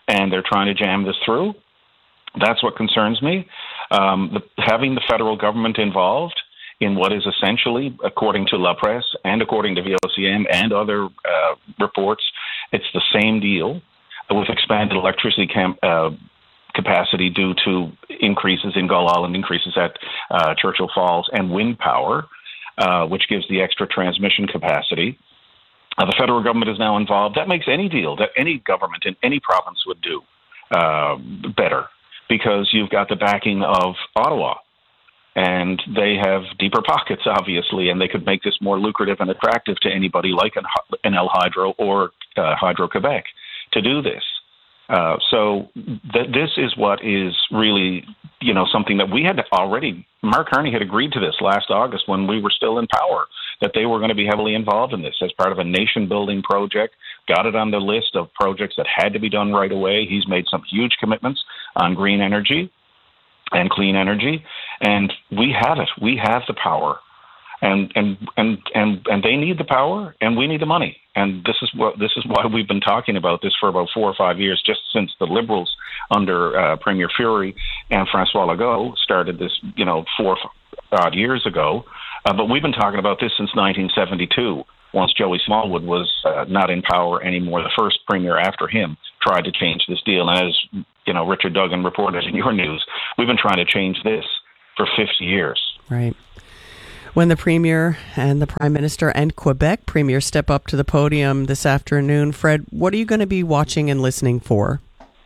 and they're trying to jam this through. That's what concerns me. Having the federal government involved in what is essentially, according to La Presse and according to VOCM and other reports, it's the same deal with expanded electricity capacity due to increases in Gull Island, increases at Churchill Falls, and wind power, which gives the extra transmission capacity. The federal government is now involved. That makes any deal that any government in any province would do better, because you've got the backing of Ottawa, and they have deeper pockets, obviously, and they could make this more lucrative and attractive to anybody like an El Hydro or Hydro-Quebec to do this. So this is what is really, something that we had already, Mark Carney had agreed to this last August when we were still in power, that they were going to be heavily involved in this as part of a nation-building project, got it on the list of projects that had to be done right away. He's made some huge commitments on green energy and clean energy, and we have it. We have the power. And they need the power, and we need the money. And this is why we've been talking about this for about 4 or 5 years, just since the Liberals under Premier Furey and Francois Legault started this, 4 odd years ago. But we've been talking about this since 1972, once Joey Smallwood was not in power anymore. The first premier after him tried to change this deal. And as Richard Duggan reported in your news, we've been trying to change this for 50 years. Right. When the Premier and the Prime Minister and Quebec Premier step up to the podium this afternoon, Fred, what are you going to be watching and listening for?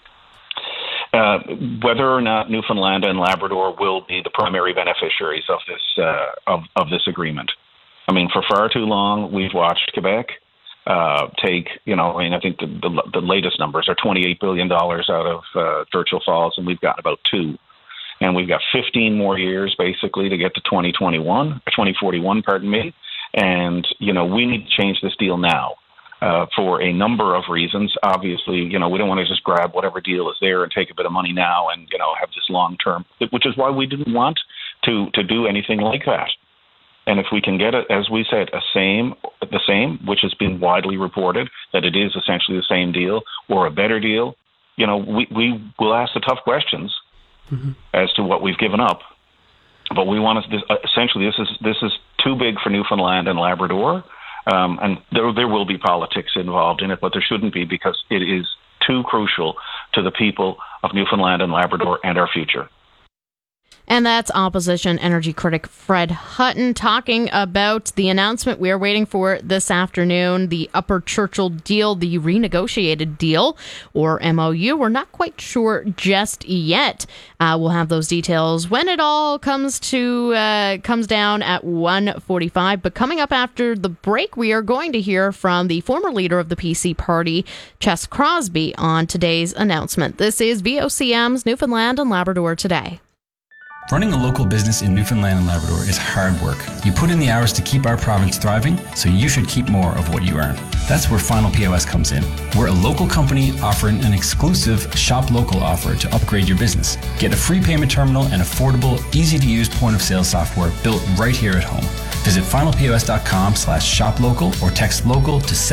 Whether or not Newfoundland and Labrador will be the primary beneficiaries of this agreement. I mean, for far too long, we've watched Quebec take, I think the latest numbers are $28 billion out of Churchill Falls, and we've gotten about $2 billion. And we've got 15 more years, basically, to get to 2041, pardon me. And, we need to change this deal now for a number of reasons. Obviously, we don't want to just grab whatever deal is there and take a bit of money now and, have this long-term, which is why we didn't want to do anything like that. And if we can get it, as we said, the same, which has been widely reported, that it is essentially the same deal or a better deal, we will ask the tough questions. Mm-hmm. As to what we've given up, but we want to. Essentially, this is too big for Newfoundland and Labrador, and there will be politics involved in it, but there shouldn't be, because it is too crucial to the people of Newfoundland and Labrador and our future. And that's opposition energy critic Fred Hutton talking about the announcement we are waiting for this afternoon, the Upper Churchill deal, the renegotiated deal, or MOU. We're not quite sure just yet. We'll have those details when it all comes down at 1:45. But coming up after the break, we are going to hear from the former leader of the PC party, Ches Crosby, on today's announcement. This is VOCM's Newfoundland and Labrador Today. Running a local business in Newfoundland and Labrador is hard work. You put in the hours to keep our province thriving, so you should keep more of what you earn. That's where Final POS comes in. We're a local company offering an exclusive Shop Local offer to upgrade your business. Get a free payment terminal and affordable, easy-to-use point-of-sale software built right here at home. Visit finalpos.com/shoplocal or text local to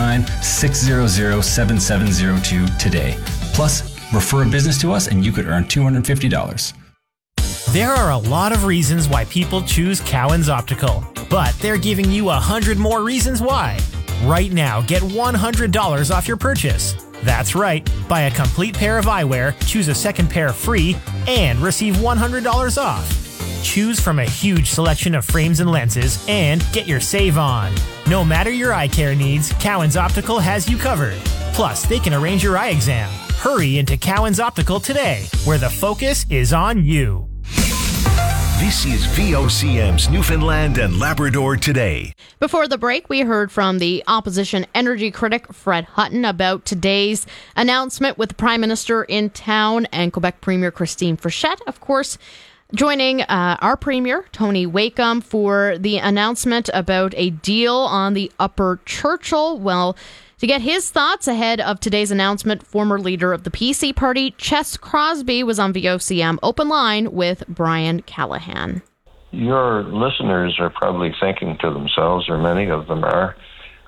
709-600-7702 today. Plus, refer a business to us and you could earn $250. There are a lot of reasons why people choose Cowan's Optical, but they're giving you 100 more reasons why. Right now, get $100 off your purchase. That's right, buy a complete pair of eyewear, choose a second pair free, and receive $100 off. Choose from a huge selection of frames and lenses and get your save on. No matter your eye care needs, Cowan's Optical has you covered. Plus, they can arrange your eye exam. Hurry into Cowan's Optical today, where the focus is on you. This is VOCM's Newfoundland and Labrador Today. Before the break, we heard from the opposition energy critic Fred Hutton about today's announcement with the Prime Minister in town and Quebec Premier Christine Frechette, of course, joining our Premier, Tony Wakeham, for the announcement about a deal on the Upper Churchill. Well, to get his thoughts ahead of today's announcement, former leader of the PC party, Ches Crosby, was on VOCM Open Line with Brian Callahan. Your listeners are probably thinking to themselves, or many of them are,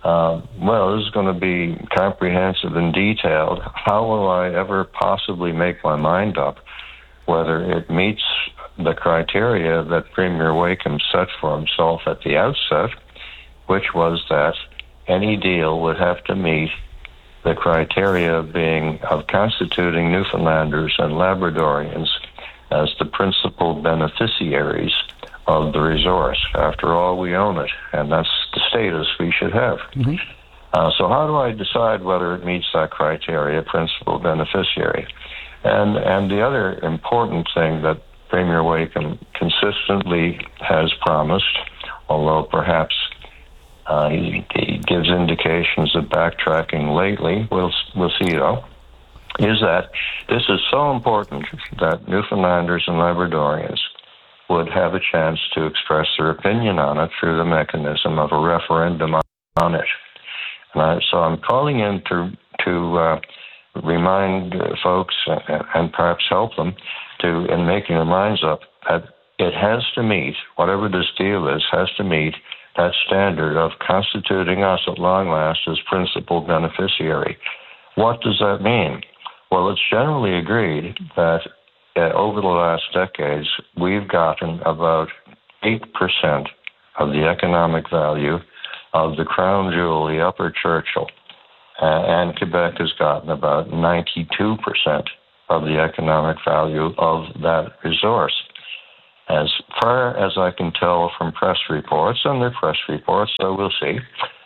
well, this is going to be comprehensive and detailed. How will I ever possibly make my mind up whether it meets the criteria that Premier Wakeham set for himself at the outset, which was that any deal would have to meet the criteria of constituting Newfoundlanders and Labradorians as the principal beneficiaries of the resource. After all, we own it, and that's the status we should have. Mm-hmm. So how do I decide whether it meets that criteria, principal beneficiary? And the other important thing that Premier Wakeham consistently has promised, although perhaps he gives indications of backtracking lately, we'll see though, is that this is so important that Newfoundlanders and Labradorians would have a chance to express their opinion on it through the mechanism of a referendum on it. So I'm calling in to remind folks and perhaps help them in making their minds up that it has to meet, whatever this deal is, has to meet that standard of constituting us at long last as principal beneficiary. What does that mean? Well, it's generally agreed that over the last decades, we've gotten about 8% of the economic value of the crown jewel, the Upper Churchill, and Quebec has gotten about 92% of the economic value of that resource. As far as I can tell from press reports, and they're press reports, so we'll see,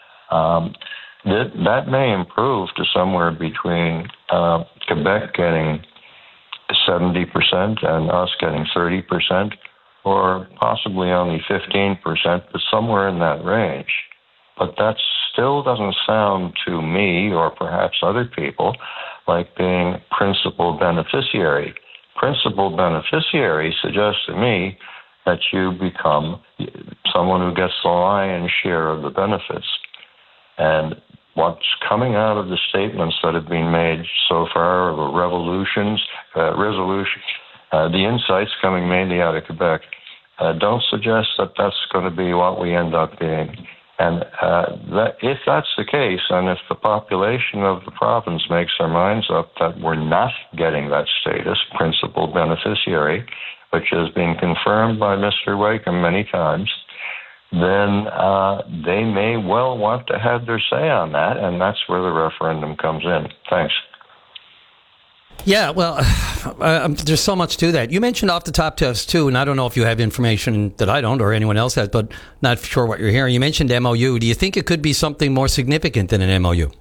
that may improve to somewhere between Quebec getting 70% and us getting 30%, or possibly only 15%, but somewhere in that range. But that still doesn't sound to me, or perhaps other people, like being principal beneficiary. Principal beneficiary suggests to me that you become someone who gets the lion's share of the benefits. And what's coming out of the statements that have been made so far of a resolution, the insights coming mainly out of Quebec, don't suggest that that's going to be what we end up being. And if that's the case, and if the population of the province makes their minds up that we're not getting that status, principal beneficiary, which has been confirmed by Mr. Wakeham many times, then they may well want to have their say on that, and that's where the referendum comes in. Thanks. Yeah, well, there's so much to that. You mentioned off the top to us, too, and I don't know if you have information that I don't or anyone else has, but not sure what you're hearing. You mentioned MOU. Do you think it could be something more significant than an MOU?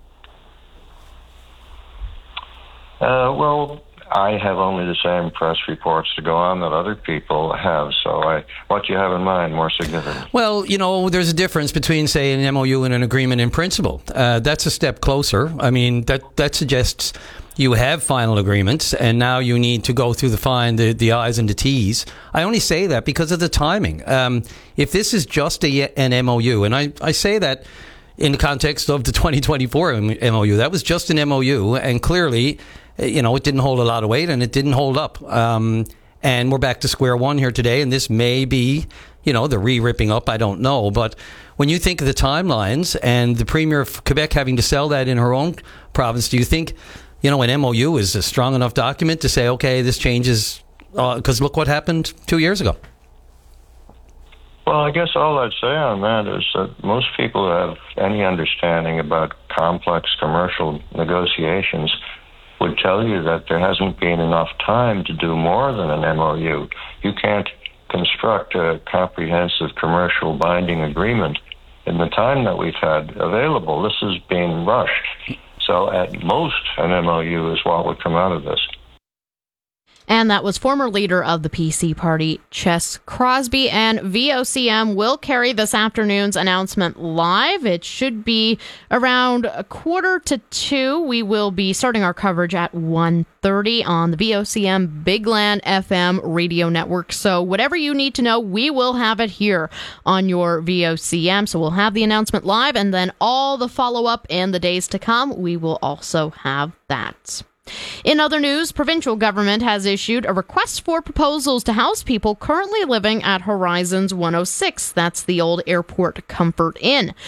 Well, I have only the same press reports to go on that other people have, so what do you have in mind more significant? Well, there's a difference between, say, an MOU and an agreement in principle. That's a step closer. I mean, that suggests you have final agreements, and now you need to go through the I's and the T's. I only say that because of the timing. If this is just an MOU, and I say that in the context of the 2024 MOU, that was just an MOU, and clearly, it didn't hold a lot of weight, and it didn't hold up. And we're back to square one here today, and this may be, the re-ripping up, I don't know. But when you think of the timelines and the Premier of Quebec having to sell that in her own province, do you think an MOU is a strong enough document to say, okay, this changes, because look what happened 2 years ago? Well, I guess all I'd say on that is that most people who have any understanding about complex commercial negotiations would tell you that there hasn't been enough time to do more than an MOU. You can't construct a comprehensive commercial binding agreement in the time that we've had available. This has been rushed. So at most, an MOU is what would come out of this. And that was former leader of the PC party, Ches Crosby, and VOCM will carry this afternoon's announcement live. It should be around 1:45. We will be starting our coverage at 1:30 on the VOCM Bigland FM radio network. So whatever you need to know, we will have it here on your VOCM. So we'll have the announcement live, and then all the follow-up in the days to come, we will also have that. In other news, provincial government has issued a request for proposals to house people currently living at Horizons 106. That's the old Airport Comfort Inn.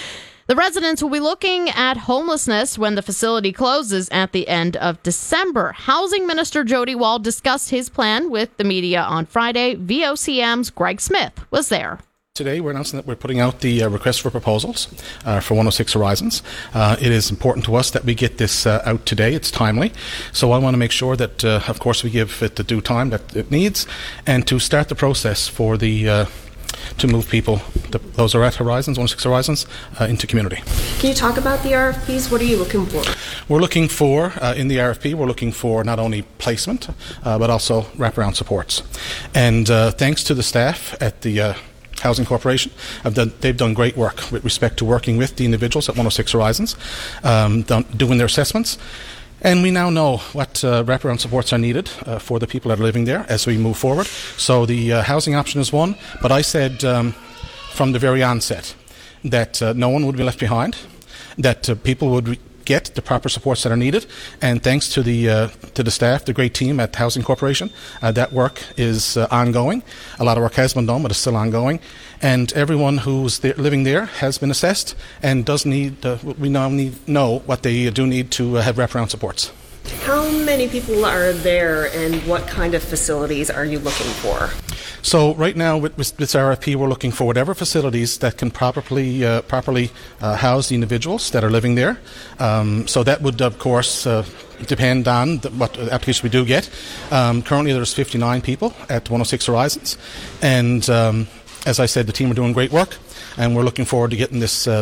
The residents will be looking at homelessness when the facility closes at the end of December. Housing Minister Jody Wall discussed his plan with the media on Friday. VOCM's Greg Smith was there. Today, we're announcing that we're putting out the request for proposals for 106 Horizons. It is important to us that we get this out today. It's timely. So I want to make sure that, of course, we give it the due time that it needs and to start the process for the to move people, those are at Horizons, 106 Horizons, into community. Can you talk about the RFPs? What are you looking for? We're looking for, in the RFP, we're looking for not only placement, but also wraparound supports. And thanks to the staff at the Housing Corporation, they've done great work with respect to working with the individuals at 106 Horizons, doing their assessments. And we now know what wraparound supports are needed for the people that are living there as we move forward. So the housing option is one, but I said from the very onset that no one would be left behind, that people would get the proper supports that are needed, and thanks to the staff, the great team at Housing Corporation, that work is ongoing. A lot of work has been done, but it's still ongoing, and everyone who's there, living there has been assessed and does need. We now know what they do need to have wraparound supports. How many people are there, and what kind of facilities are you looking for? So right now with this RFP, we're looking for whatever facilities that can properly house the individuals that are living there. So that would, of course, depend on what application we do get. Currently there's 59 people at 106 Horizons, and as I said, the team are doing great work, and we're looking forward to getting this